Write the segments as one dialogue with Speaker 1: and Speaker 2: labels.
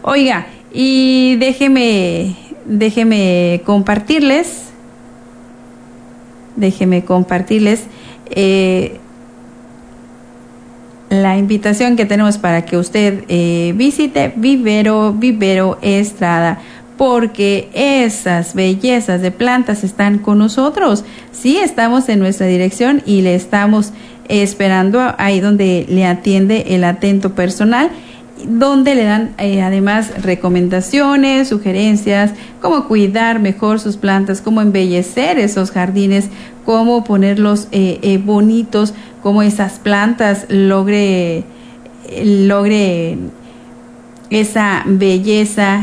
Speaker 1: Oiga, y déjeme compartirles la invitación que tenemos para que usted visite Vivero Estrada, porque esas bellezas de plantas están con nosotros. Sí, estamos en nuestra dirección y le estamos esperando ahí donde le atiende el atento personal, donde le dan además recomendaciones, sugerencias, cómo cuidar mejor sus plantas, cómo embellecer esos jardines, cómo ponerlos bonitos, cómo esas plantas logre esa belleza,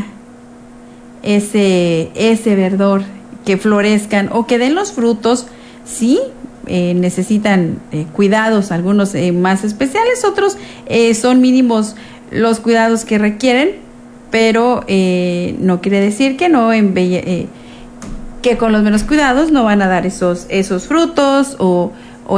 Speaker 1: ese verdor, que florezcan o que den los frutos. Sí, necesitan cuidados, algunos más especiales, otros son mínimos los cuidados que requieren, pero no quiere decir que que con los menos cuidados no van a dar esos frutos o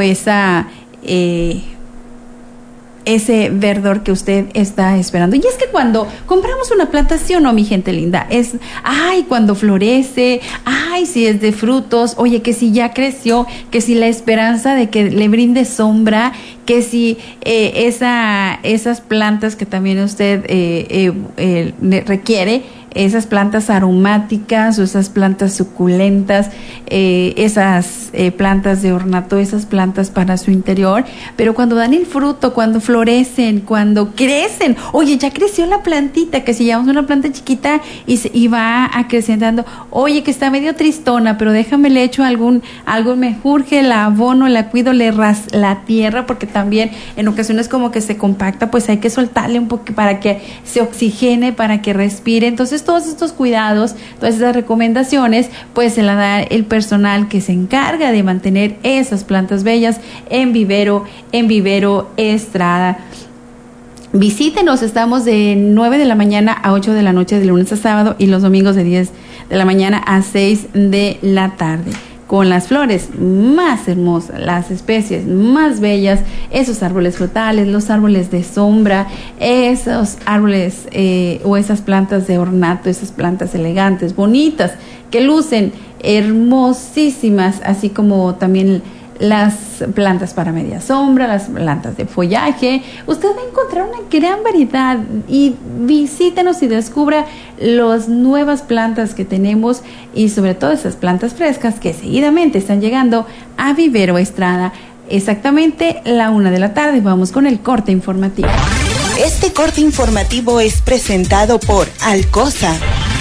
Speaker 1: ese verdor que usted está esperando. Y es que cuando compramos una planta, sí o no, mi gente linda, cuando florece, si es de frutos, oye, que si ya creció, que si la esperanza de que le brinde sombra, que si esas plantas que también usted requiere, esas plantas aromáticas o esas plantas suculentas, esas plantas de ornato, esas plantas para su interior, pero cuando dan el fruto, cuando florecen, cuando crecen, oye, ya creció la plantita, que si llevamos una planta chiquita y va acrecentando, oye, que está medio tristona, pero déjame le echo algún menjurje, la abono, la cuido, le la tierra, porque también en ocasiones como que se compacta, pues hay que soltarle un poco para que se oxigene, para que respire. Entonces todos estos cuidados, todas esas recomendaciones, pues se la da el personal que se encarga de mantener esas plantas bellas en Vivero Estrada. Visítenos, estamos de 9 de la mañana a 8 de la noche de lunes a sábado y los domingos de 10 de la mañana a 6 de la tarde. Con las flores más hermosas, las especies más bellas, esos árboles frutales, los árboles de sombra, esos árboles o esas plantas de ornato, esas plantas elegantes, bonitas, que lucen hermosísimas, así como también las plantas para media sombra, las plantas de follaje. Usted va a encontrar una gran variedad y visítenos y descubra las nuevas plantas que tenemos y sobre todo esas plantas frescas que seguidamente están llegando a Vivero Estrada. Exactamente 1:00 p.m. Vamos con el corte informativo.
Speaker 2: Este corte informativo es presentado por Alcosa.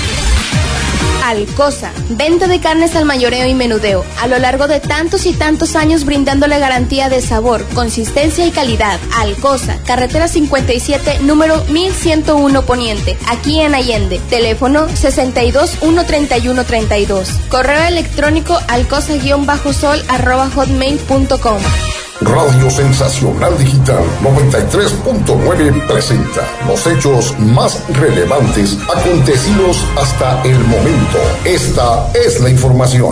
Speaker 3: Alcosa, venta de carnes al mayoreo y menudeo, a lo largo de tantos y tantos años brindándole garantía de sabor, consistencia y calidad. Alcosa, carretera 57, número 1101 Poniente, aquí en Allende. Teléfono 62-131-32. Correo electrónico alcosa_sol@hotmail.com.
Speaker 4: Radio Sensacional Digital 93.9 presenta los hechos más relevantes acontecidos hasta el momento. Esta es la información.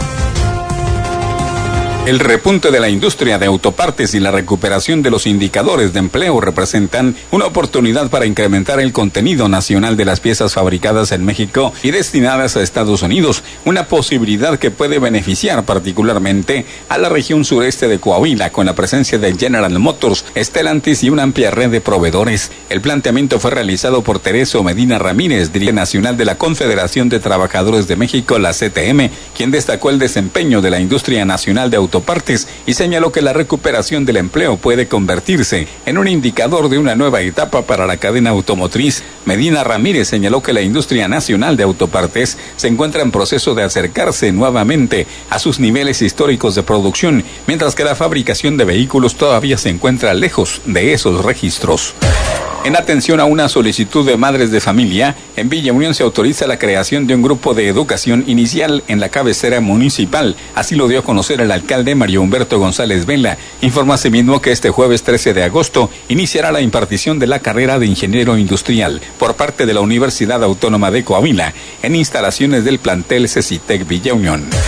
Speaker 5: El repunte de la industria de autopartes y la recuperación de los indicadores de empleo representan una oportunidad para incrementar el contenido nacional de las piezas fabricadas en México y destinadas a Estados Unidos, una posibilidad que puede beneficiar particularmente a la región sureste de Coahuila con la presencia de General Motors, Stellantis y una amplia red de proveedores. El planteamiento fue realizado por Tereso Medina Ramírez, dirigente nacional de la Confederación de Trabajadores de México, la CTM, quien destacó el desempeño de la industria nacional de autopartes y señaló que la recuperación del empleo puede convertirse en un indicador de una nueva etapa para la cadena automotriz. Medina Ramírez señaló que la industria nacional de autopartes se encuentra en proceso de acercarse nuevamente a sus niveles históricos de producción, mientras que la fabricación de vehículos todavía se encuentra lejos de esos registros. En atención a una solicitud de madres de familia, en Villa Unión se autoriza la creación de un grupo de educación inicial en la cabecera municipal. Así lo dio a conocer el alcalde Mario Humberto González Vela. Informó asimismo que este jueves 13 de agosto iniciará la impartición de la carrera de ingeniero industrial por parte de la Universidad Autónoma de Coahuila en instalaciones del plantel Cecitec Villa Unión.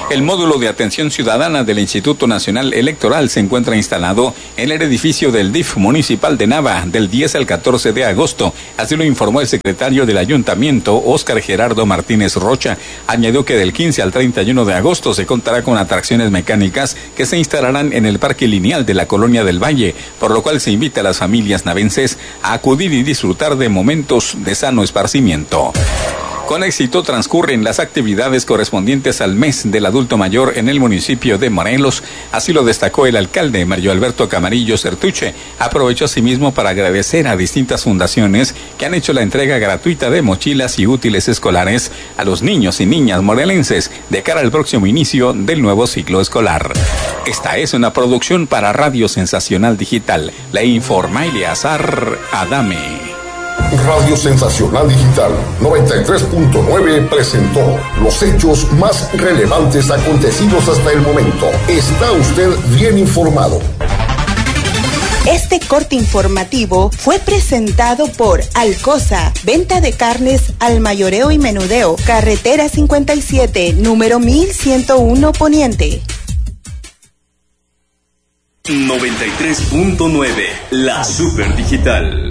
Speaker 5: El módulo de atención ciudadana del Instituto Nacional Electoral se encuentra instalado en el edificio del DIF municipal de Nava del 10 al 14 de agosto. Así lo informó el secretario del ayuntamiento, Óscar Gerardo Martínez Rocha. Añadió que del 15 al 31 de agosto se contará con atracciones mecánicas que se instalarán en el parque lineal de la Colonia del Valle, por lo cual se invita a las familias navenses a acudir y disfrutar de momentos de sano esparcimiento. Con éxito transcurren las actividades correspondientes al mes del adulto mayor en el municipio de Morelos. Así lo destacó el alcalde Mario Alberto Camarillo Certuche. Aprovechó asimismo para agradecer a distintas fundaciones que han hecho la entrega gratuita de mochilas y útiles escolares a los niños y niñas morelenses de cara al próximo inicio del nuevo ciclo escolar. Esta es una producción para Radio Sensacional Digital. Le informa Eleazar Adame.
Speaker 4: Radio Sensacional Digital 93.9 presentó los hechos más relevantes acontecidos hasta el momento. Está usted bien informado.
Speaker 2: Este corte informativo fue presentado por Alcosa, venta de carnes al mayoreo y menudeo, carretera 57, número 1101 Poniente.
Speaker 6: 93.9, la Super Digital.